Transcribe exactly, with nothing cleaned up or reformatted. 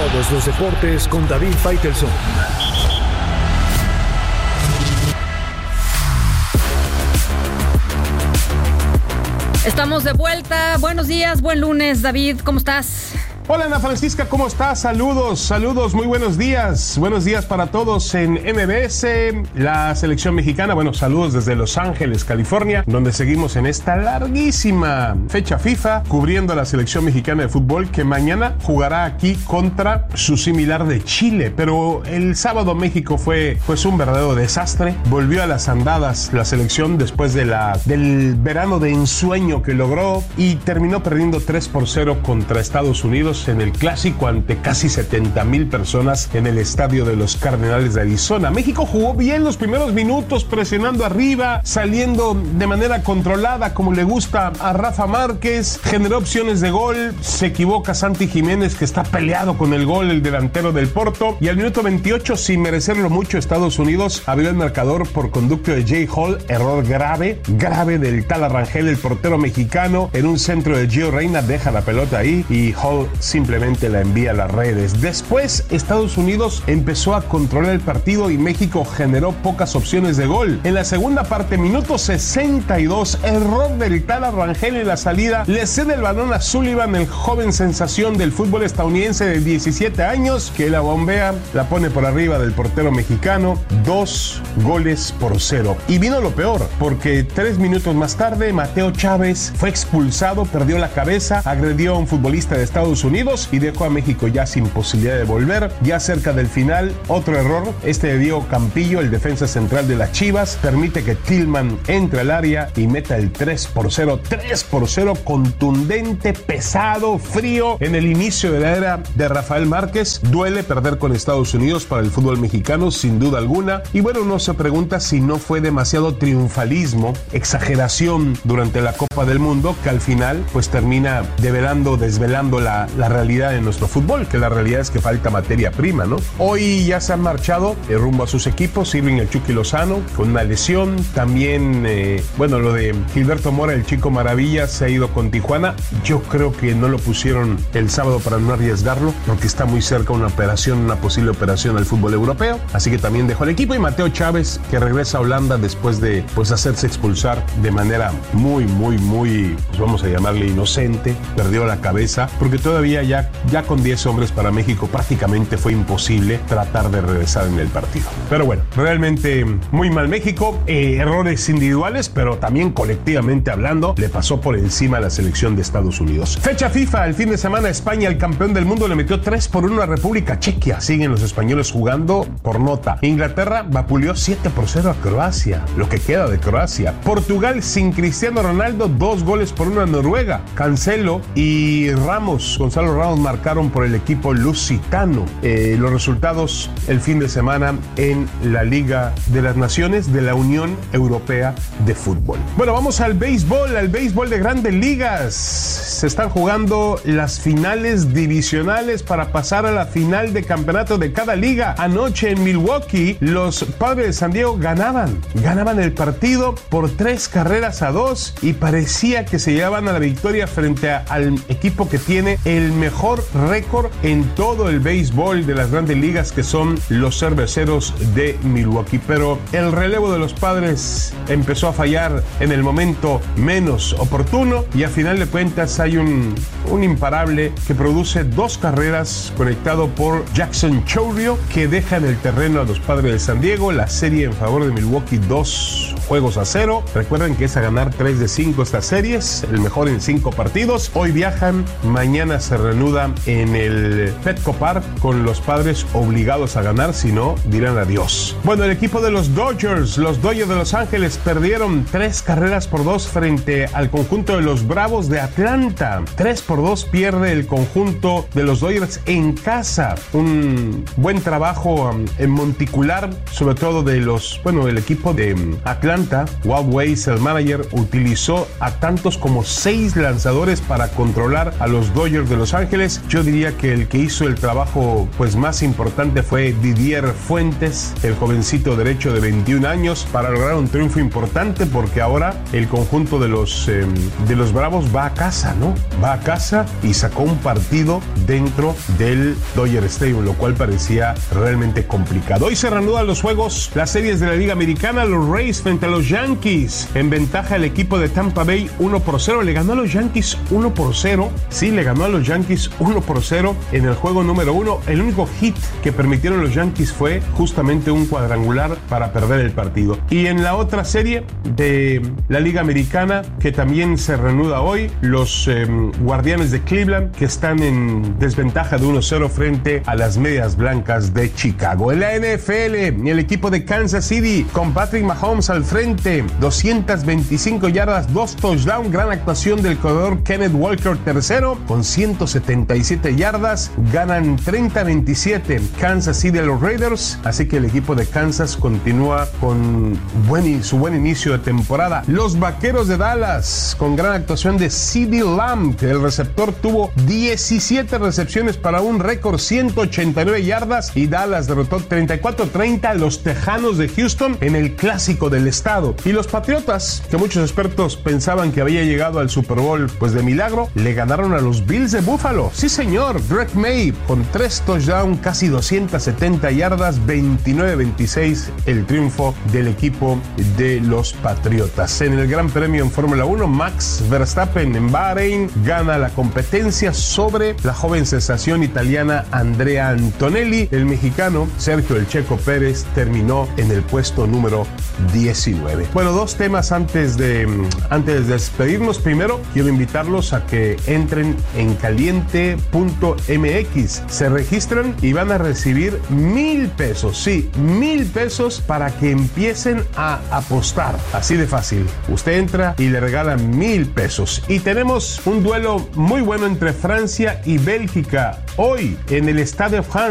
Todos los deportes con David Faitelson. Estamos de vuelta. Buenos días, buen lunes, David. ¿Cómo estás? Hola Ana Francisca, ¿cómo estás? Saludos, saludos, muy buenos días. Buenos días para todos en M B S, la selección mexicana. Bueno, saludos desde Los Ángeles, California, donde seguimos en esta larguísima fecha FIFA, cubriendo a la selección mexicana de fútbol que mañana jugará aquí contra su similar de Chile. Pero el sábado México fue pues un verdadero desastre. Volvió a las andadas la selección después de la, del verano de ensueño que logró y terminó perdiendo tres por cero contra Estados Unidos en el clásico ante casi setenta mil personas en el estadio de los Cardenales de Arizona. México jugó bien los primeros minutos, presionando arriba, saliendo de manera controlada como le gusta a Rafa Márquez, generó opciones de gol, se equivoca Santi Jiménez, que está peleado con el gol, el delantero del Porto, y al minuto veintiocho, sin merecerlo mucho, Estados Unidos abrió el marcador por conducto de Jay Hall, error grave, grave del Tala Rangel, el portero mexicano, en un centro de Gio Reyna, deja la pelota ahí y Hall simplemente la envía a las redes. Después, Estados Unidos empezó a controlar el partido y México generó pocas opciones de gol. En la segunda parte, minuto sesenta y dos, error del Tala Rangel en la salida, le cede el balón a Sullivan, el joven sensación del fútbol estadounidense de diecisiete años, que la bombea, la pone por arriba del portero mexicano, dos goles por cero. Y vino lo peor, porque tres minutos más tarde, Mateo Chávez fue expulsado, perdió la cabeza, agredió a un futbolista de Estados Unidos y dejó a México ya sin posibilidad de volver. Ya cerca del final, otro error, este de Diego Campillo, el defensa central de las Chivas, permite que Tillman entre al área y meta el tres por cero. tres por cero, contundente, pesado, frío, en el inicio de la era de Rafael Márquez. Duele perder con Estados Unidos para el fútbol mexicano, sin duda alguna. Y bueno, uno se pregunta si no fue demasiado triunfalismo, exageración durante la Copa del Mundo, que al final pues termina develando, desvelando la la realidad de nuestro fútbol, que la realidad es que falta materia prima, ¿no? Hoy ya se han marchado eh, rumbo a sus equipos, Irving el Chucky Lozano con una lesión, también, eh, bueno, lo de Gilberto Mora, el Chico Maravilla, se ha ido con Tijuana. Yo creo que no lo pusieron el sábado para no arriesgarlo, porque está muy cerca una operación, una posible operación al fútbol europeo, así que también dejó el equipo. Y Mateo Chávez, que regresa a Holanda después de, pues, hacerse expulsar de manera muy, muy, muy, pues vamos a llamarle inocente, perdió la cabeza, porque todavía Ya, ya con diez hombres para México prácticamente fue imposible tratar de regresar en el partido. Pero bueno, realmente muy mal México, eh, errores individuales, pero también colectivamente hablando, le pasó por encima a la selección de Estados Unidos. Fecha FIFA, el fin de semana España, el campeón del mundo, le metió tres por uno a República Chequia. Siguen los españoles jugando por nota. Inglaterra vapuleó siete por cero a Croacia, lo que queda de Croacia. Portugal sin Cristiano Ronaldo, dos goles por uno a Noruega. Cancelo y Ramos, Gonzalo Ramos, marcaron por el equipo lusitano. Eh, los resultados el fin de semana en la Liga de las Naciones de la Unión Europea de Fútbol. Bueno, vamos al béisbol, al béisbol de Grandes Ligas. Se están jugando las finales divisionales para pasar a la final de campeonato de cada liga. Anoche en Milwaukee, los Padres de San Diego ganaban, ganaban el partido por tres carreras a dos y parecía que se llevaban a la victoria frente a, al equipo que tiene el mejor récord en todo el béisbol de las Grandes Ligas, que son los Cerveceros de Milwaukee. Pero el relevo de los Padres empezó a fallar en el momento menos oportuno y a final de cuentas hay un, un imparable que produce dos carreras conectado por Jackson Chourio, que deja en el terreno a los Padres de San Diego. La serie en favor de Milwaukee, dos juegos a cero. Recuerden que es a ganar tres de cinco estas series, el mejor en cinco partidos. Hoy viajan, mañana se reanuda en el Petco Park con los Padres obligados a ganar, si no dirán adiós. Bueno, el equipo de los Dodgers, los Dodgers de Los Ángeles, perdieron tres carreras por dos frente al conjunto de los Bravos de Atlanta. Tres por dos pierde el conjunto de los Dodgers en casa. Un buen trabajo um, en monticular, sobre todo de los, bueno, el equipo de um, Atlanta. Walt Weiss, el manager, utilizó a tantos como seis lanzadores para controlar a los Dodgers de Los Los Ángeles. Yo diría que el que hizo el trabajo pues más importante fue Didier Fuentes, el jovencito derecho de veintiún años, para lograr un triunfo importante, porque ahora el conjunto de los, eh, de los Bravos va a casa, ¿no? Va a casa y sacó un partido dentro del Dodger Stadium, lo cual parecía realmente complicado. Hoy se reanudan los juegos, las series de la Liga Americana. Los Rays frente a los Yankees. En ventaja el equipo de Tampa Bay uno por cero. Le ganó a los Yankees uno por cero. Sí, le ganó a los Yankees uno por cero en el juego número uno. El único hit que permitieron los Yankees fue justamente un cuadrangular para perder el partido. Y en la otra serie de la Liga Americana, que también se reanuda hoy, los eh, Guardianes de Cleveland, que están en desventaja de uno cero frente a las Medias Blancas de Chicago. En la N F L, el equipo de Kansas City con Patrick Mahomes al frente, doscientas veinticinco yardas, dos touchdowns, gran actuación del corredor Kenneth Walker tercero con ciento setenta y siete yardas, ganan treinta a veintisiete Kansas City a los Raiders, así que el equipo de Kansas continúa con buen, su buen inicio de temporada. Los Vaqueros de Dallas con gran actuación de CeeDee Lamb, el receptor tuvo diecisiete recepciones para un récord ciento ochenta y nueve yardas, y Dallas derrotó treinta y cuatro a treinta a los Tejanos de Houston en el clásico del estado. Y los Patriotas, que muchos expertos pensaban que había llegado al Super Bowl pues de milagro, le ganaron a los Bills de Buffalo. Sí señor, Drake May con tres touchdowns, casi doscientas setenta yardas, veintinueve a veintiséis el triunfo del equipo de los Patriotas. En el Gran Premio en Fórmula uno, Max Verstappen en Bahrein gana la competencia sobre la joven sensación italiana Andrea Antonelli. El mexicano Sergio El Checo Pérez terminó en el puesto número diecinueve. Bueno, dos temas antes de, antes de despedirnos. Primero, quiero invitarlos a que entren en caliente punto m x. Se registran y van a recibir mil pesos. Sí, mil pesos para que empiecen a apostar. Así de fácil. Usted entra y le regalan mil pesos. Y tenemos un duelo muy bueno entre Francia y Bélgica hoy en el Stade de France.